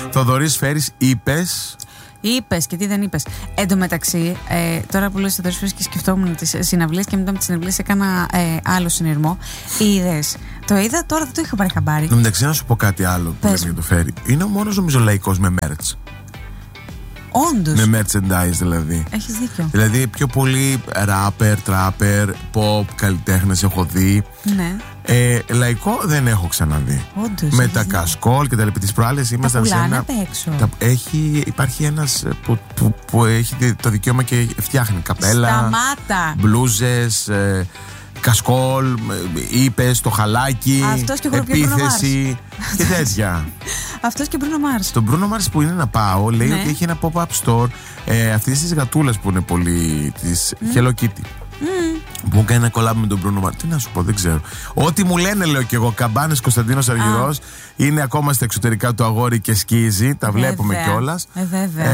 Θοδωρής Φέρης, είπες. Είπες και τι δεν είπες. Εν τω μεταξύ, τώρα που λέω Θοδωρής Φέρης και σκεφτόμουν τις συναυλίες και μετά με τις συναυλίες έκανα άλλο συνειρμό. Είδες. Το είδα, τώρα δεν το είχα πάρει χαμπάρι. Εν τω μεταξύ, να σου πω κάτι άλλο που λέμε για το Φέρη. Είναι ο μόνος νομίζω λαϊκός με merch. Όντως. Με merchandise δηλαδή. Έχεις δίκιο. Δηλαδή πιο πολύ rapper, trapper, pop, καλλιτέχνες έχω δει. Ναι. Λαϊκό δεν έχω ξαναδεί. Όντως. Με τα κασκόλ και τα λοιπά. Τις προάλλες ήμασταν σε ένα. Υπάρχει ένας που έχει το δικαίωμα και φτιάχνει καπέλα. Σταμάτα. Μπλούζες, κασκόλ, είπες, το χαλάκι, επίθεση και τέτοια. Αυτός και Bruno Mars. Το Bruno Mars που είναι να πάω, λέει ότι έχει ένα pop-up store αυτής της γατούλας που είναι πολύ της Hello Kitty. Μου κάνει ένα collab με τον Bruno Mars. Τι να σου πω, δεν ξέρω. Ό,τι μου λένε, λέω κι εγώ. Καμπάνες Κωνσταντίνος Αργυρός. Είναι ακόμα στα εξωτερικά του αγόρι και σκίζει. Τα βλέπουμε κιόλας.